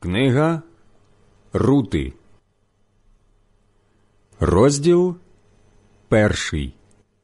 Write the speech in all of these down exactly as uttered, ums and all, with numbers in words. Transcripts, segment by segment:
Книга Рути, розділ перший.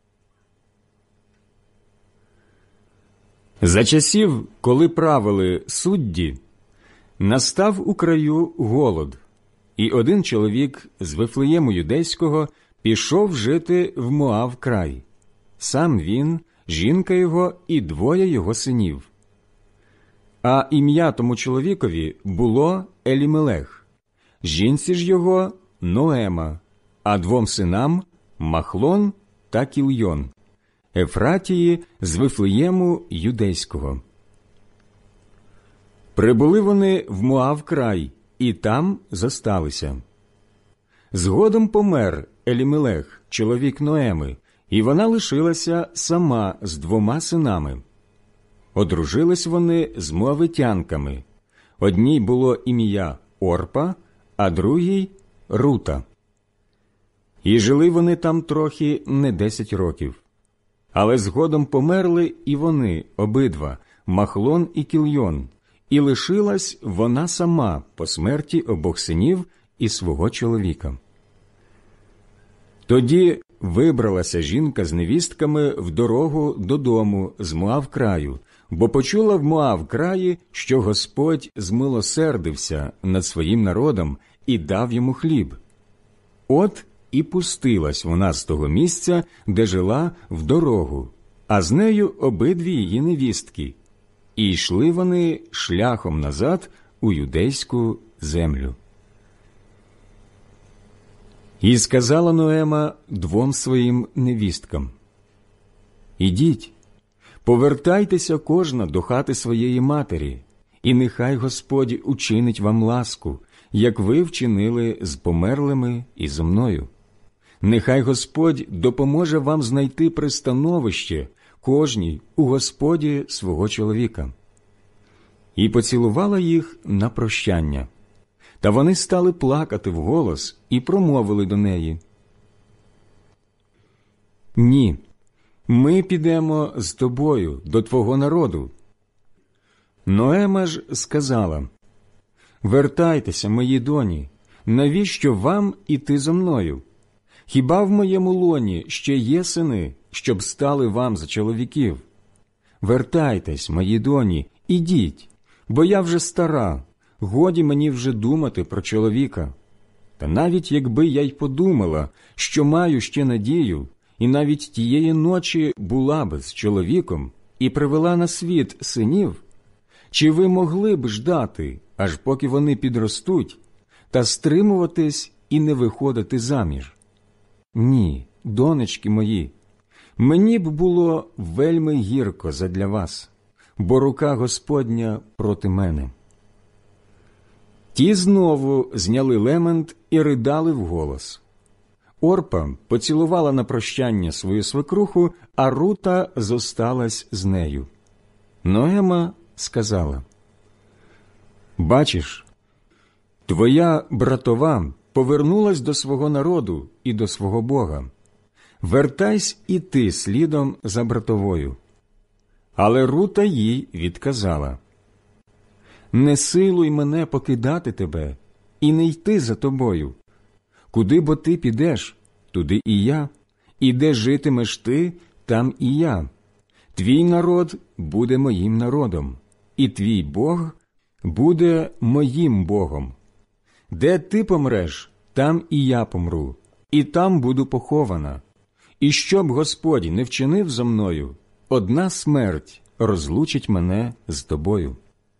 За часів, коли правили судді, настав у краю голод, і один чоловік з Вифлеєму Юдейського пішов жити в Моав край. Сам він, жінка його і двоє його синів. А ім'я тому чоловікові було Елімелех, жінці ж його Ноема, а двом синам Махлон та Кільйон, Ефратії з Вифлеєму Юдейського. Прибули вони в Моав край, і там зосталися. Згодом помер Елімелех, чоловік Ноеми, і вона лишилася сама з двома синами. Одружились вони з моавитянками. Одній було ім'я Орпа, а другій – Рута. І жили вони там трохи не десять років. Але згодом померли і вони обидва, Махлон і Кільйон, і лишилась вона сама по смерті обох синів і свого чоловіка. Тоді вибралася жінка з невістками в дорогу додому з Моав краю, бо почула в Моав краї, що Господь змилосердився над своїм народом і дав йому хліб. От і пустилась вона з того місця, де жила, в дорогу, а з нею обидві її невістки. І йшли вони шляхом назад у юдейську землю. І сказала Ноема двом своїм невісткам: «Ідіть, повертайтеся кожна до хати своєї матері, і нехай Господь учинить вам ласку, як ви вчинили з померлими і зо мною. Нехай Господь допоможе вам знайти пристановище кожній у Господі свого чоловіка». І поцілувала їх на прощання. Та вони стали плакати вголос і промовили до неї: «Ні, ми підемо з тобою до твого народу». Ноема ж сказала: «Вертайтеся, мої доні, навіщо вам іти зо мною? Хіба в моєму лоні ще є сини, щоб стали вам за чоловіків? Вертайтесь, мої доні, ідіть, бо я вже стара, годі мені вже думати про чоловіка. Та навіть якби я й подумала, що маю ще надію, і навіть тієї ночі була би з чоловіком і привела на світ синів, чи ви могли б ждати, аж поки вони підростуть, та стримуватись і не виходити заміж? Ні, донечки мої, мені б було вельми гірко задля вас, бо рука Господня проти мене». Ті знову зняли лемент і ридали вголос. Орпа поцілувала на прощання свою свекруху, а Рута зосталась з нею. Ноема сказала: «Бачиш, твоя братова повернулась до свого народу і до свого Бога. Вертайся і ти слідом за братовою». Але Рута їй відказала: «Не силуй мене покидати тебе і не йти за тобою. Куди бо ти підеш, туди і я, і де житимеш ти, там і я. Твій народ буде моїм народом, і твій Бог буде моїм Богом. Де ти помреш, там і я помру, і там буду похована. І щоб Господь не вчинив зо мною, одна смерть розлучить мене з тобою».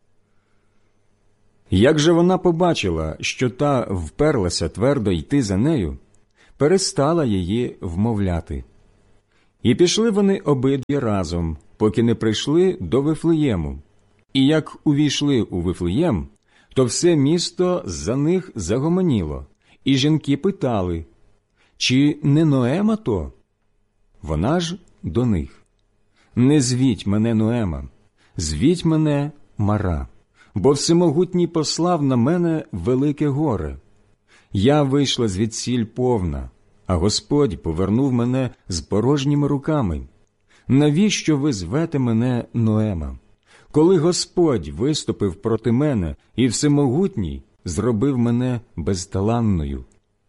Як же вона побачила, що та вперлася твердо йти за нею, перестала її вмовляти. І пішли вони обидві разом, поки не прийшли до Вифлеєму. І як увійшли у Вифлеєм, то все місто за них загомоніло, і жінки питали: «Чи не Ноема то?» Вона ж до них: «Не звіть мене Ноема, звіть мене Мара, бо всемогутній послав на мене велике горе. Я вийшла звідсіль повна, а Господь повернув мене з порожніми руками. Навіщо ви звете мене Ноема? коли Господь виступив проти мене і Всемогутній зробив мене безталанною.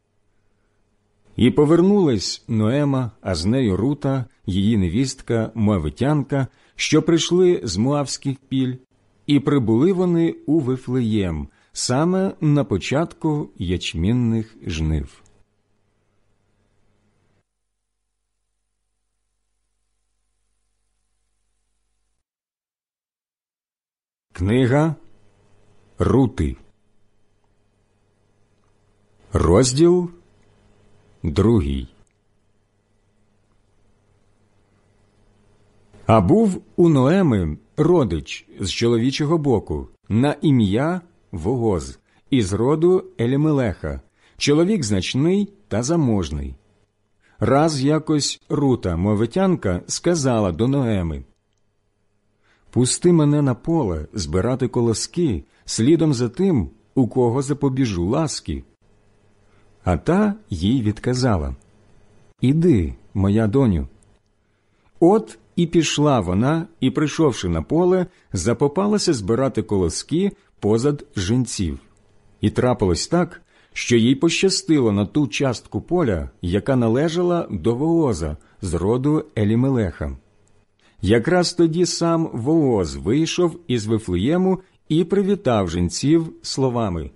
І повернулись Ноема, а з нею Рута, її невістка Моавитянка, що прийшли з Моавських піль, і прибули вони у Вифлеєм, саме на початку ячмінних жнив. Книга Рути. Розділ другий. А був у Ноеми родич з чоловічого боку на ім'я Вооз, із роду Елімелеха, чоловік значний та заможний. Раз якось Рута, Моавитянка, сказала до Ноеми: «Пусти мене на поле збирати колоски слідом за тим, у кого запобіжу ласки». А та їй відказала: «Іди, моя доню». От і пішла вона, і, прийшовши на поле, запопалася збирати колоски позад жінців. І трапилось так, що їй пощастило на ту частку поля, яка належала до Вооза з роду Елімелеха. Якраз тоді сам Вооз вийшов із Вифлеєму і привітав жінців словами: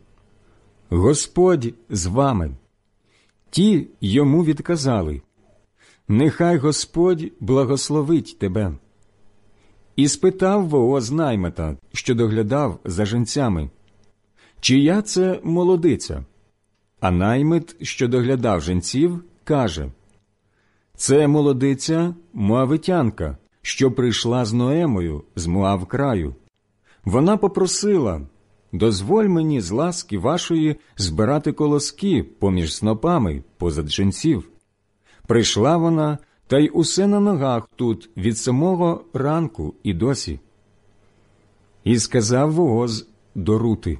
«Господь з вами». Ті йому відказали: «Нехай Господь благословить тебе». І спитав Вооз наймита, що доглядав за жінцями: «Чия це молодиця?» А наймит, що доглядав жінців, каже: «Це молодиця Моавитянка, що прийшла з Ноемою з Моав краю. Вона попросила: дозволь мені з ласки вашої збирати колоски поміж снопами позад жінців. Прийшла вона, та й усе на ногах тут від самого ранку і досі». І сказав Вооз до Рути: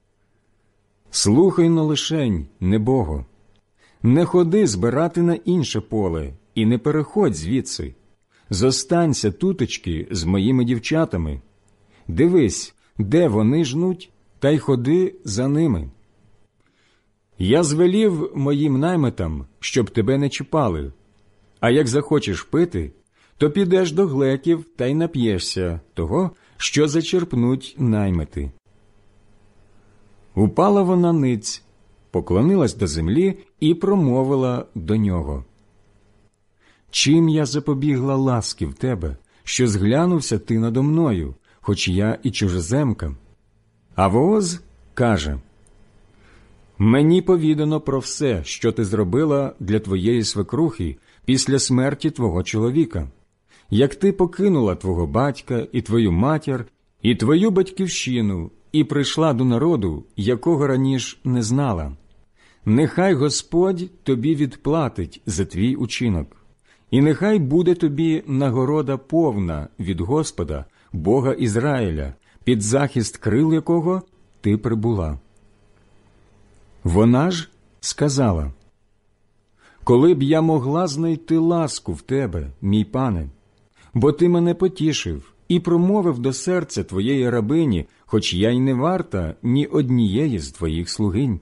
«Слухай-но лишень, небого, не ходи збирати на інше поле і не переходь звідси. Зостанься тутечки з моїми дівчатами. Дивись, де вони жнуть, та й ходи за ними. Я звелів моїм наймитам, щоб тебе не чіпали, а як захочеш пити, то підеш до глеків та й нап'єшся того, що зачерпнуть наймити». Упала вона ниць, поклонилась до землі і промовила до нього: «Чим я запобігла ласки в тебе, що зглянувся ти надо мною, хоч я і чужеземка?» А Вооз каже: «Мені повідано про все, що ти зробила для твоєї свекрухи після смерті твого чоловіка, як ти покинула твого батька і твою матір, і твою батьківщину, і прийшла до народу, якого раніше не знала. Нехай Господь тобі відплатить за твій учинок, і нехай буде тобі нагорода повна від Господа, Бога Ізраїля, під захист крил якого ти прибула». Вона ж сказала: «Коли б я могла знайти ласку в тебе, мій пане, бо ти мене потішив і промовив до серця твоєї рабині, хоч я й не варта ні однієї з твоїх слугинь».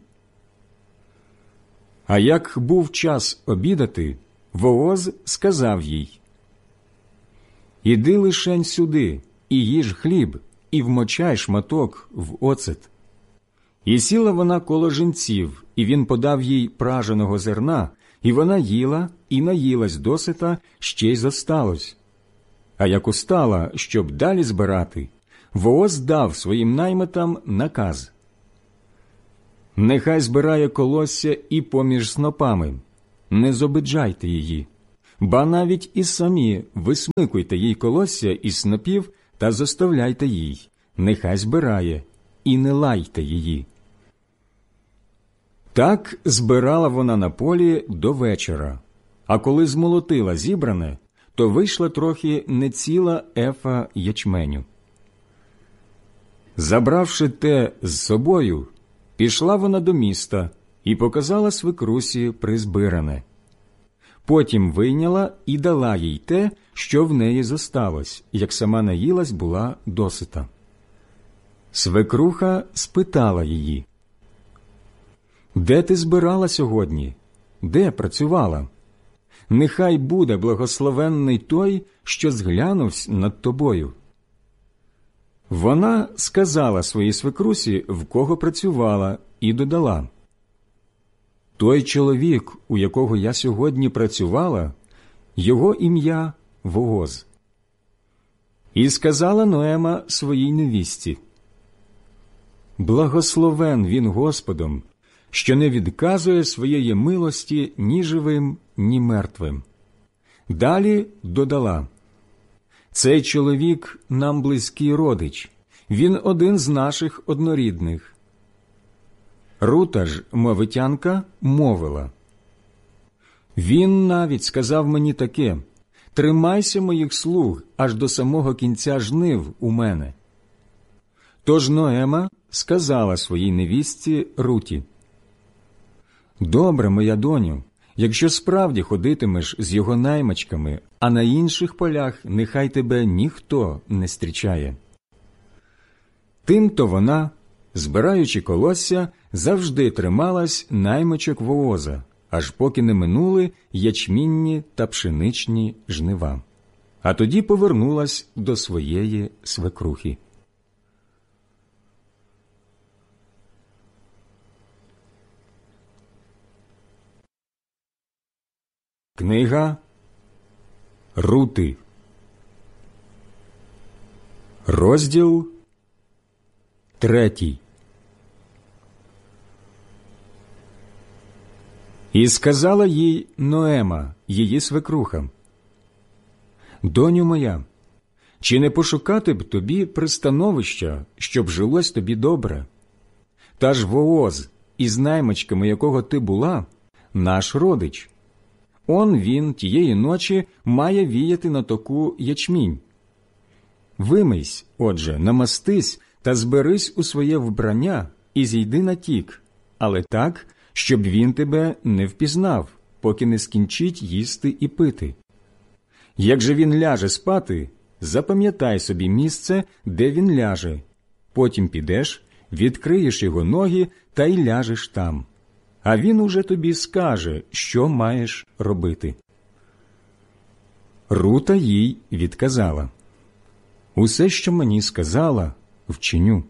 А як був час обідати, Вооз сказав їй: «Іди лишень сюди, і їж хліб, і вмочай шматок в оцет». І сіла вона коло жінців, і він подав їй праженого зерна, і вона їла і наїлась досита, ще й зосталось. А як устала, щоб далі збирати, Вооз дав своїм наймитам наказ: «Нехай збирає колосся і поміж снопами, не зобиджайте її, ба навіть і самі висмикуйте їй колосся із снопів та зоставляйте їй, нехай збирає, і не лайте її». Так збирала вона на полі до вечора, а коли змолотила зібране, то вийшла трохи не ціла ефа ячменю. Забравши те з собою, пішла вона до міста і показала свекрусі призбиране. Потім вийняла і дала їй те, що в неї зосталось, як сама наїлась була досита. Свекруха спитала її: «Де ти збирала сьогодні? Де працювала? Нехай буде благословенний той, що зглянувсь над тобою». Вона сказала своїй свекрусі, в кого працювала, і додала: «Той чоловік, у якого я сьогодні працювала, його ім'я Вооз». І сказала Ноема своїй невістці: «Благословен він Господом, що не відказує своєї милості ні живим, ні мертвим». Далі додала: «Цей чоловік нам близький родич, він один з наших однорідних». Рута ж, мовитянка, мовила: «Він навіть сказав мені таке: тримайся моїх слуг аж до самого кінця жнив у мене». Тож Ноема сказала своїй невістці Руті: «Добре, моя доню, якщо справді ходитимеш з його наймичками, а на інших полях нехай тебе ніхто не зустрічає». Тимто вона, збираючи колосся, завжди трималась наймичок Вооза, аж поки не минули ячмінні та пшеничні жнива. А тоді повернулась до своєї свекрухи. Книга Рути, розділ третій. І сказала їй Ноема, її свекруха: «Доню моя, чи не пошукати б тобі пристановища, щоб жилось тобі добре? Та ж Вооз, із наймичками якого ти була, наш родич. Он він тієї ночі має віяти на току ячмінь. Вимийсь, отже, намастись та зберись у своє вбрання і зійди на тік, але так, щоб він тебе не впізнав, поки не скінчить їсти і пити. Як же він ляже спати, запам'ятай собі місце, де він ляже, потім підеш, відкриєш його ноги та й ляжеш там. А він уже тобі скаже, що маєш робити». Рута їй відказала: «Усе, що мені сказала, вчиню».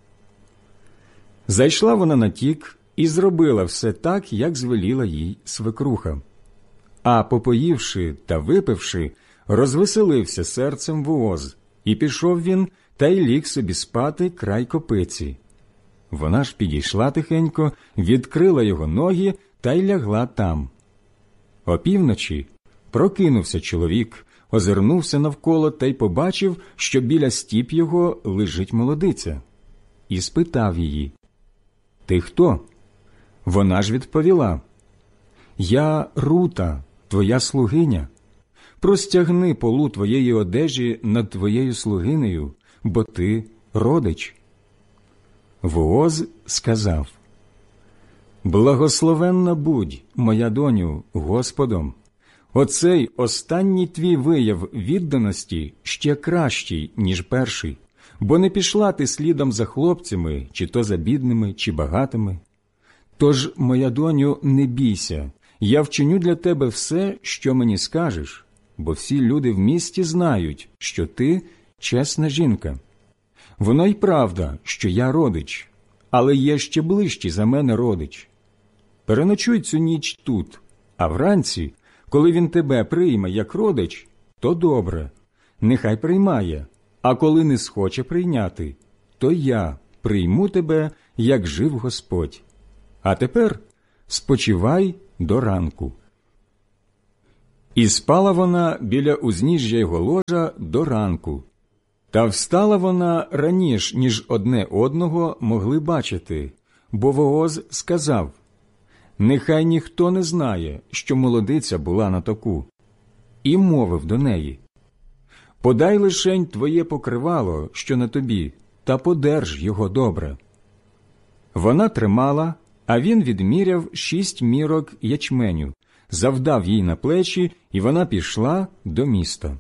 Зайшла вона на тік і зробила все так, як звеліла їй свекруха. А попоївши та випивши, розвеселився серцем Вооз, і пішов він та й ліг собі спати край копиці. Вона ж підійшла тихенько, відкрила його ноги та й лягла там. Опівночі прокинувся чоловік, озирнувся навколо та й побачив, що біля стіп його лежить молодиця. І спитав її: «Ти хто?» Вона ж відповіла: «Я Рута, твоя слугиня. Простягни полу твоєї одежі над твоєю слугинею, бо ти родич». Вооз сказав: «Благословенна будь, моя доню, Господом. Оцей останній твій вияв відданості ще кращий, ніж перший, бо не пішла ти слідом за хлопцями, чи то за бідними, чи багатими. Тож, моя доню, не бійся, я вчиню для тебе все, що мені скажеш, бо всі люди в місті знають, що ти чесна жінка. Воно й правда, що я родич, але є ще ближчий за мене родич. Переночуй цю ніч тут, а вранці, коли він тебе прийме як родич, то добре, нехай приймає, а коли не схоче прийняти, то я прийму тебе, як жив Господь. А тепер спочивай до ранку». І спала вона біля узніжжя його ложа до ранку. Та встала вона раніш, ніж одне одного могли бачити, бо Вооз сказав: «Нехай ніхто не знає, що молодиця була на току». І мовив до неї: «Подай лишень твоє покривало, що на тобі, та подерж його добре». Вона тримала, а він відміряв шість мірок ячменю, завдав їй на плечі, і вона пішла до міста.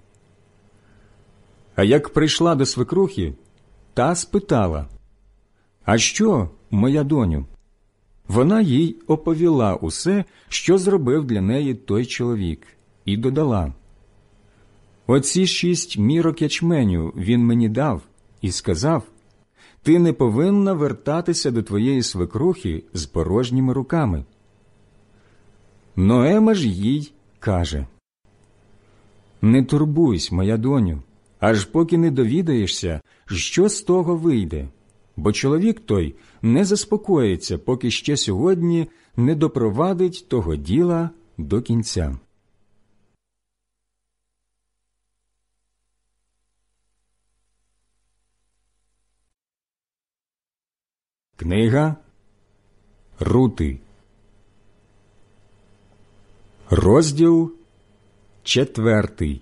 А як прийшла до свекрухи, та спитала: «А що, моя доню?» Вона їй оповіла усе, що зробив для неї той чоловік, і додала: «Оці шість мірок ячменю він мені дав і сказав: ти не повинна вертатися до твоєї свекрухи з порожніми руками». Ноема ж їй каже: «Не турбуйсь, моя доню, аж поки не довідаєшся, що з того вийде, бо чоловік той не заспокоїться, поки ще сьогодні не допровадить того діла до кінця». Книга Рути, розділ четвертий.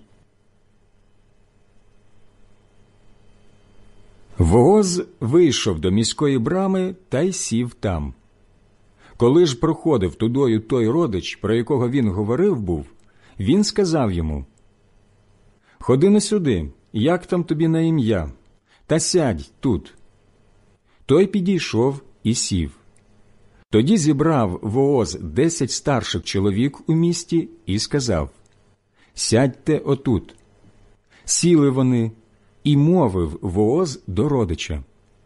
Вооз вийшов до міської брами та й сів там. Коли ж проходив тудою той родич, про якого він говорив був, він сказав йому: «Ходи-но сюди, як там тобі на ім'я, та сядь тут». Той підійшов і сів. Тоді зібрав Вооз десять старших чоловік у місті і сказав: «Сядьте отут». Сіли вони, і мовив Вооз до родича: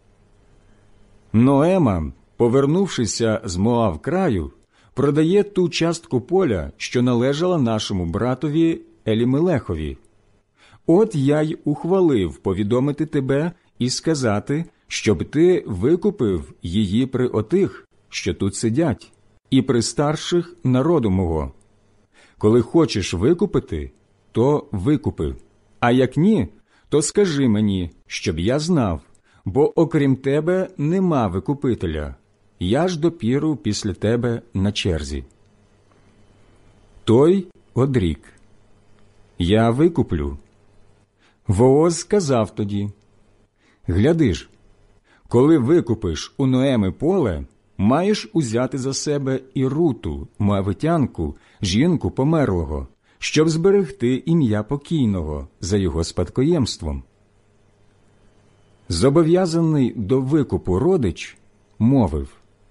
«Ноема, повернувшися з Моав краю, продає ту частку поля, що належала нашому братові Елімелехові. От я й ухвалив повідомити тебе і сказати, щоб ти викупив її при отих, що тут сидять, і при старших народу мого. Коли хочеш викупити, то викупи, а як ні, то скажи мені, щоб я знав, бо окрім тебе нема викупителя, я ж допіру після тебе на черзі». Той одрік: «Я викуплю». Вооз сказав тоді: «Гляди ж, коли викупиш у Ноеми поле, маєш узяти за себе і Руту, моавитянку, жінку померлого, щоб зберегти ім'я покійного за його спадкоємством». Зобов'язаний до викупу родич мовив: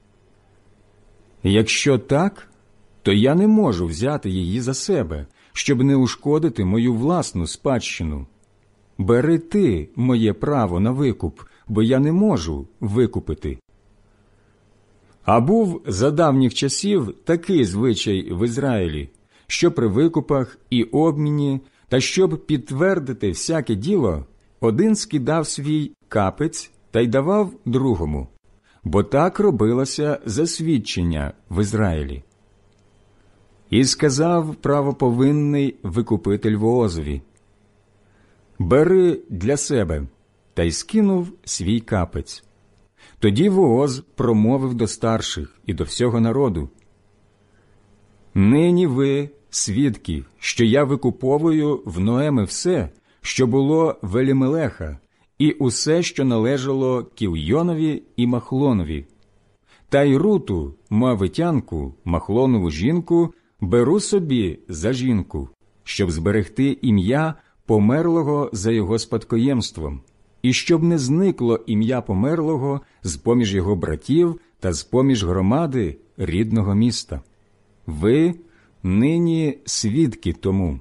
«Якщо так, то я не можу взяти її за себе, щоб не ушкодити мою власну спадщину. Бери ти моє право на викуп, бо я не можу викупити». А був за давніх часів такий звичай в Ізраїлі, що при викупах і обміні, та щоб підтвердити всяке діло, один скидав свій капець та й давав другому, бо так робилося засвідчення в Ізраїлі. І сказав правоповинний викупитель Воозові: «Бери для себе», та й скинув свій капець. Тоді Вооз промовив до старших і до всього народу: «Нині ви свідки, що я викуповую в Ноеми все, що було в Елімелеха, і усе, що належало Кільйонові і Махлонові. Та й Руту, моавитянку, Махлонову жінку, беру собі за жінку, щоб зберегти ім'я померлого за його спадкоємством, і щоб не зникло ім'я померлого з-поміж його братів та з-поміж громади рідного міста. Ви нині свідки тому».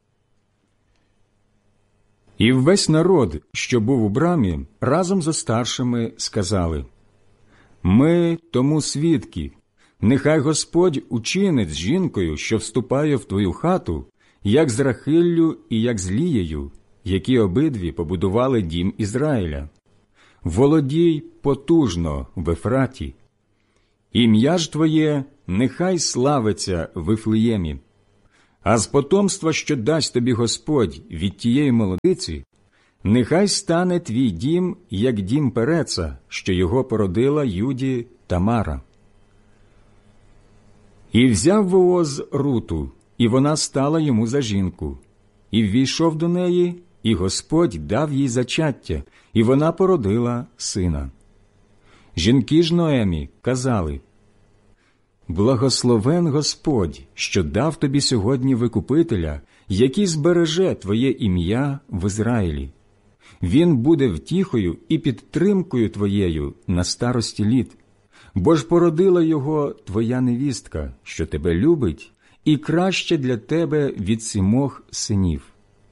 І весь народ, що був у брамі, разом зо старшими сказали: «Ми тому свідки. Нехай Господь учинить з жінкою, що вступає в твою хату, як з Рахиллю і як з Лією, які обидві побудували дім Ізраїля. Володій потужно в Ефраті. Ім'я ж твоє нехай славиться в Вифлеємі. А з потомства, що дасть тобі Господь від тієї молодиці, нехай стане твій дім, як дім Переца, що його породила Юді Тамара». І взяв Вооз Руту, і вона стала йому за жінку. І ввійшов до неї, і Господь дав їй зачаття, і вона породила сина. Жінки ж Ноемі казали: благословен Господь, що дав тобі сьогодні Викупителя, який збереже твоє ім'я в Ізраїлі. Він буде втіхою і підтримкою твоєю на старості літ, бо ж породила його твоя невістка, що тебе любить, і краще для тебе від сімох синів.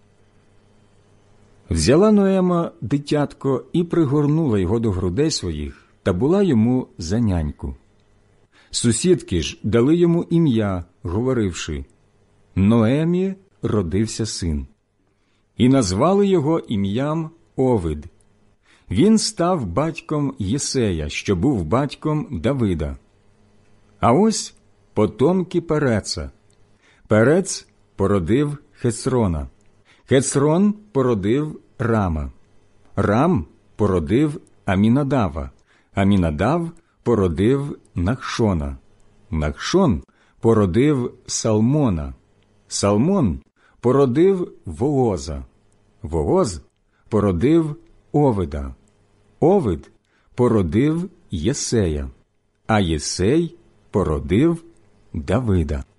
Взяла Ноема дитятко і пригорнула його до грудей своїх, та була йому за няньку. Сусідки ж дали йому ім'я, говоривши: Ноемі родився син. І назвали його ім'ям Овид. Він став батьком Єсея, що був батьком Давида. А ось потомки Переца. Перец породив Хецрона. Хецрон породив Рама. Рам породив Амінадава. Амінадав породив Нахшона. Нахшон породив Салмона. Салмон породив Вооза. Вооз породив Овида. Овид породив Єсея. А Єсей породив Давида.